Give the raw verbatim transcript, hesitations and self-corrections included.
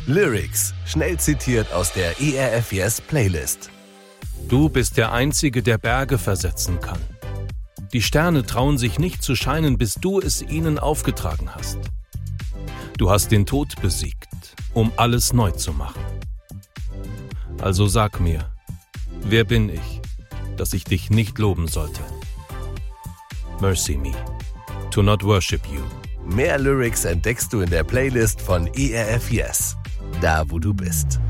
Lyrics, schnell zitiert aus der E R F Yes Playlist. Du bist der Einzige, der Berge versetzen kann. Die Sterne trauen sich nicht zu scheinen, bis du es ihnen aufgetragen hast. Du hast den Tod besiegt, um alles neu zu machen. Also sag mir, wer bin ich, dass ich dich nicht loben sollte? Mercy me, to not worship you. Mehr Lyrics entdeckst du in der Playlist von E R F Yes, da wo du bist.